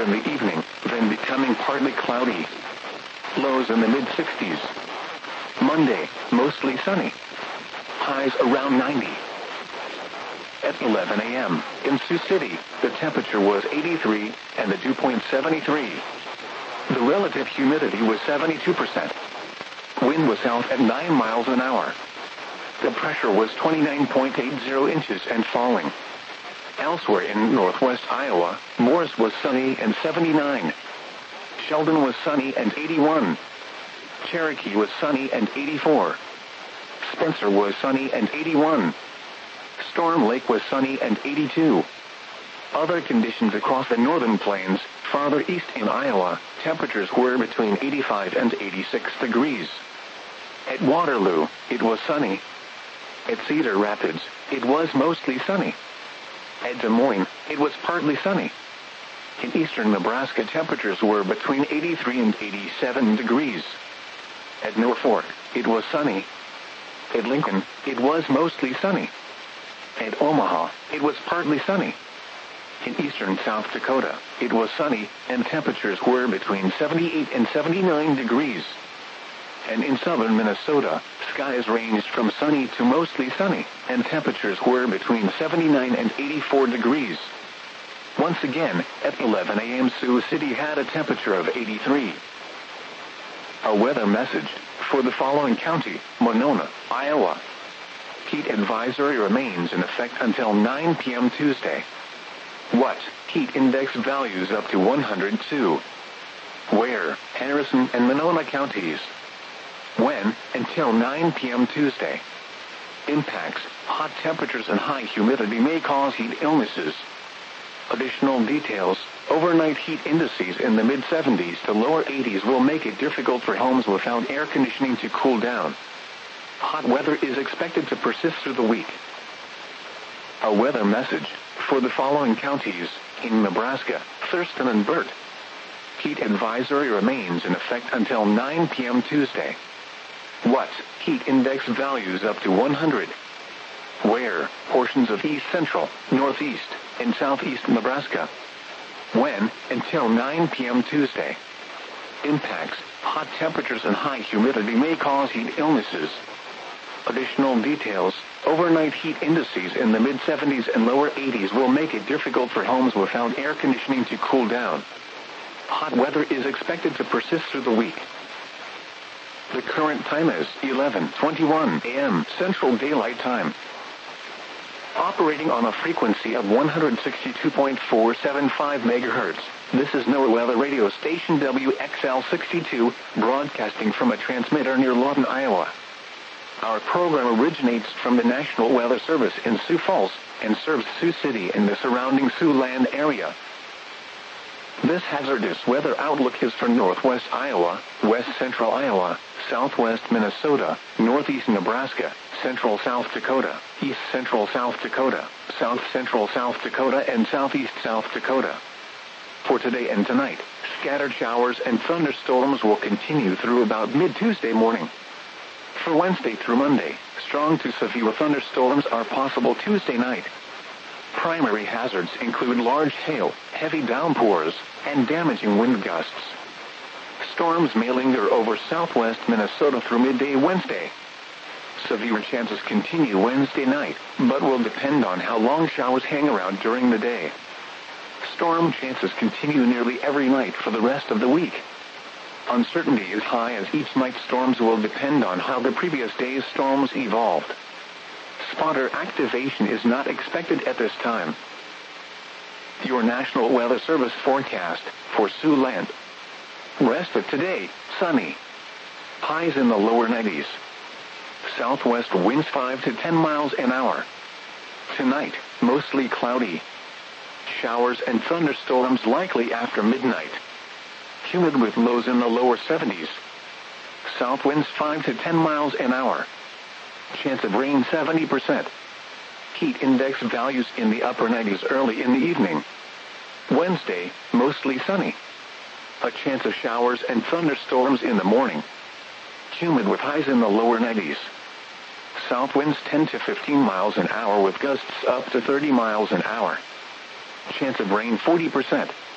in the evening, then becoming partly cloudy. Lows in the mid-60s. Monday, mostly sunny. Highs around 90. At 11 a.m., in Sioux City, the temperature was 83 and the dew point 73. The relative humidity was 72%. Wind was south at 9 miles an hour. The pressure was 29.80 inches and falling. Elsewhere in northwest Iowa, Morris was sunny and 79. Sheldon was sunny and 81. Cherokee was sunny and 84. Spencer was sunny and 81. Storm Lake was sunny and 82. Other conditions across the northern plains, farther east in Iowa, temperatures were between 85 and 86 degrees. At Waterloo, it was sunny. At Cedar Rapids, it was mostly sunny. At Des Moines, it was partly sunny. In eastern Nebraska, temperatures were between 83 and 87 degrees. At Norfolk, it was sunny. At Lincoln, it was mostly sunny. At Omaha, it was partly sunny. In eastern South Dakota, it was sunny, and temperatures were between 78 and 79 degrees. And in southern Minnesota, skies ranged from sunny to mostly sunny, and temperatures were between 79 and 84 degrees. Once again, at 11 a.m. Sioux City had a temperature of 83. A weather message for the following county: Monona, Iowa. Heat advisory remains in effect until 9 p.m. Tuesday. What? Heat index values up to 102. Where? Harrison and Monona counties. When? Until 9 p.m. Tuesday. Impacts: hot temperatures and high humidity may cause heat illnesses. Additional details: overnight heat indices in the mid-70s to lower 80s will make it difficult for homes without air conditioning to cool down. Hot weather is expected to persist through the week. A weather message for the following counties in Nebraska: Thurston and Burt. Heat advisory remains in effect until 9 p.m. Tuesday. What? Heat index values up to 100. Where? Portions of east central, northeast, and southeast Nebraska. When? Until 9 p.m. Tuesday. Impacts: hot temperatures and high humidity may cause heat illnesses. Additional details: overnight heat indices in the mid-70s and lower 80s will make it difficult for homes without air conditioning to cool down. Hot weather is expected to persist through the week. The current time is 11:21 a.m. Central Daylight Time. Operating on a frequency of 162.475 MHz, this is NOAA Weather Radio Station WXL62, broadcasting from a transmitter near Lawton, Iowa. Our program originates from the National Weather Service in Sioux Falls and serves Sioux City and the surrounding Siouxland area. This hazardous weather outlook is for northwest Iowa, west central Iowa, southwest Minnesota, northeast Nebraska, central South Dakota, east central South Dakota, south central South Dakota, and southeast South Dakota. For today and tonight, scattered showers and thunderstorms will continue through about mid-Tuesday morning. For Wednesday through Monday, strong to severe thunderstorms are possible Tuesday night. Primary hazards include large hail, heavy downpours, and damaging wind gusts. Storms may linger over southwest Minnesota through midday Wednesday. Severe chances continue Wednesday night, but will depend on how long showers hang around during the day. Storm chances continue nearly every night for the rest of the week. Uncertainty is high as each night's storms will depend on how the previous day's storms evolved. Spotter activation is not expected at this time. Your National Weather Service forecast for Siouxland. Rest of today, sunny. Highs in the lower 90s. Southwest winds 5 to 10 miles an hour. Tonight, mostly cloudy. Showers and thunderstorms likely after midnight. Humid with lows in the lower 70s. South winds 5 to 10 miles an hour. Chance of rain 70%. Heat index values in the upper 90s early in the evening. Wednesday, mostly sunny. A chance of showers and thunderstorms in the morning. Humid with highs in the lower 90s. South winds 10 to 15 miles an hour with gusts up to 30 miles an hour. Chance of rain 40%.